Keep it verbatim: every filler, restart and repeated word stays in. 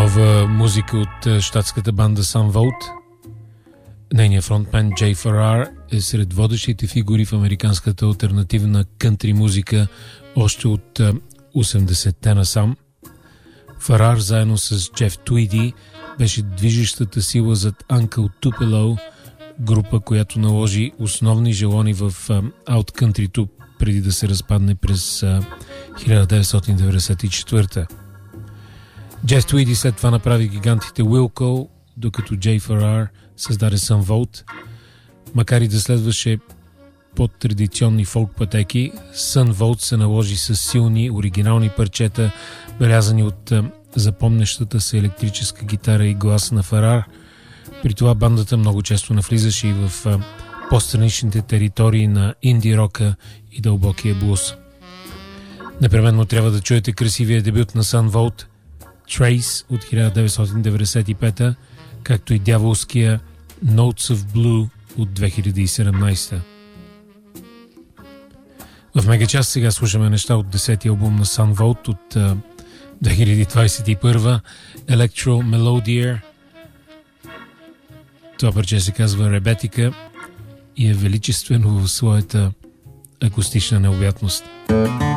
Нова музика от щатската банда Sun Volt. Нейният фронтмен Джей Ферар е сред водещите фигури в американската алтернативна кънтри музика още от осемдесетте насам. Ферар заедно с Джеф Твиди беше движещата сила зад Uncle Tupelo, група, която наложи основни желони в ауткънтрито преди да се разпадне през хиляда деветстотин деветдесет и четвърта. Джеф Твиди след това направи гигантите Wilco, докато Джей Ферар създаде Sun Volt. Макар и да следваше под традиционни фолк пътеки, Sun Volt се наложи с силни, оригинални парчета, белязани от запомнящата се електрическа гитара и глас на Ферар. При това бандата много често навлизаше и в по-страничните територии на инди рока и дълбокия блуз. Непременно трябва да чуете красивия дебют на Sun Volt Trace от хиляда деветстотин деветдесет и пета, както и дяволския Notes of Blue от две хиляди и седемнадесета. В мегачаст сега слушаме неща от десетия албум на Sun Volt от uh, две хиляди двадесет и първа, Electro Melodier. Това парче се казва Ребетика и е величествено в своята акустична необятност.